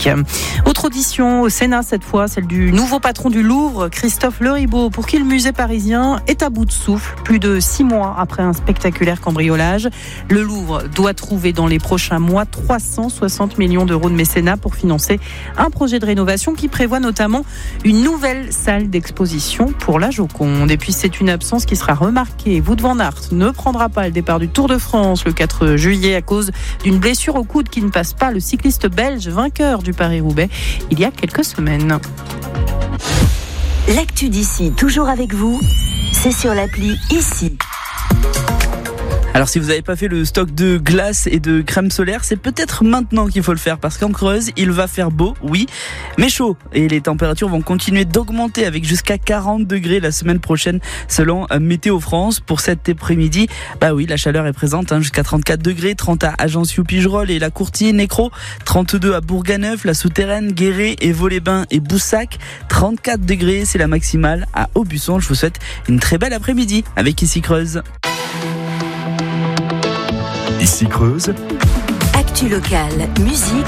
musique. Autre audition au Sénat cette fois, celle du nouveau patron du Louvre, Christophe Leribaud, pour qui le musée parisien est à bout de souffle. Plus de 6 mois après un spectaculaire cambriolage, le Louvre doit trouver dans les prochains mois 360 millions d'euros de mécénat pour financer un projet de rénovation qui prévoit notamment une nouvelle salle d'exposition pour la Joconde. Et puis c'est une absence qui sera remarquée. Wout van Aert ne prendra pas le départ du Tour de France le 4 juillet à cause d'une blessure au coude qui ne passe pas. Le cycliste belge vainqueur du Paris-Roubaix il y a quelques semaines. L'actu d'ici, toujours avec vous, c'est sur l'appli Ici. Alors si vous n'avez pas fait le stock de glace et de crème solaire, c'est peut-être maintenant qu'il faut le faire parce qu'en Creuse, il va faire beau, oui, mais chaud. Et les températures vont continuer d'augmenter avec jusqu'à 40 degrés la semaine prochaine selon Météo France. Pour cet après-midi, oui, la chaleur est présente, jusqu'à 34 degrés, 30 à Ajaccio-Pigerolles et la Courtine, Nécro, 32 à Bourganeuf, la Souterraine, Guéret et Vaux-les-Bains et Boussac, 34 degrés, c'est la maximale à Aubusson. Je vous souhaite une très belle après-midi avec Ici Creuse. Ici Creuse. Actu locale, musique.